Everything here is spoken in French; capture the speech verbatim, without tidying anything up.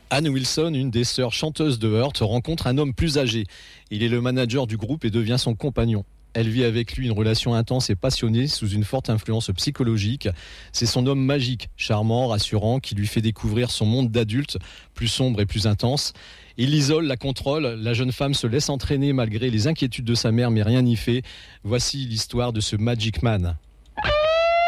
Anne Wilson, une des sœurs chanteuses de Hurt, rencontre un homme plus âgé. Il est le manager du groupe et devient son compagnon. Elle vit avec lui une relation intense et passionnée sous une forte influence psychologique. C'est son homme magique, charmant, rassurant, qui lui fait découvrir son monde d'adulte, plus sombre et plus intense. Il l'isole, la contrôle. La jeune femme se laisse entraîner malgré les inquiétudes de sa mère, mais rien n'y fait. Voici l'histoire de ce Magic Man.